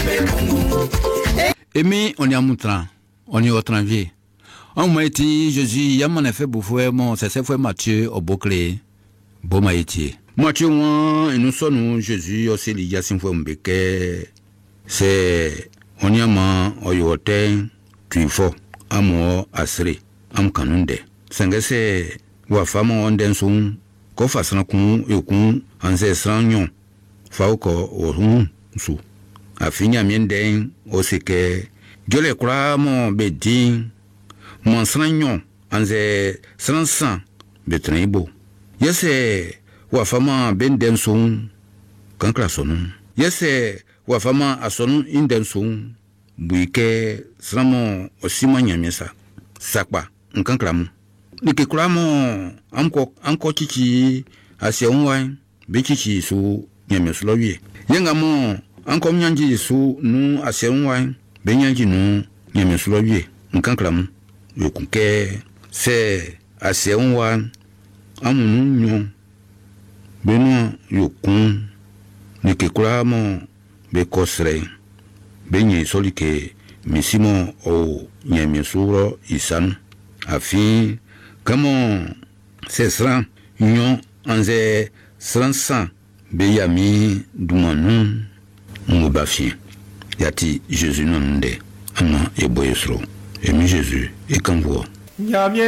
Emi on y a moutran, on y a tranvier. On m'a dit Jésus, y a mon effet bouffoué, mon c'est fait Matthieu au bouclé, bon m'a été. Matthieu et nous sommes Jésus aussi il y a 5 fois mbeke. C'est on y a man oyote tuifo amo asre am kanunde. Sangese wa fama on densun ko fasana kun yokun anse sanyon fa ko orun su. Afinya mienden osike jole kura mo bedin mon sanyon anze sansan betraibo yese wa fama benden sun kankra sonu yese wa fama asonu inden sun buike samo osima nyamesa sakpa nkankra mu nike kura mo anko chichi ase onwa be chichi su nyamesu lowie yenga mo anko nyanji su nu ase onwa be nyanji nu nyamesu lowie nkankra mu yokunke se ase onwa amunu nyon beno yokun nike kura mo be kosre be nye solike misimo o nyamesu ro isanu afi kamo sesran nyon anze sransan be yami dumanu ngobafien yati Jésus nonde ama eboyesro emi Jésus e kanvo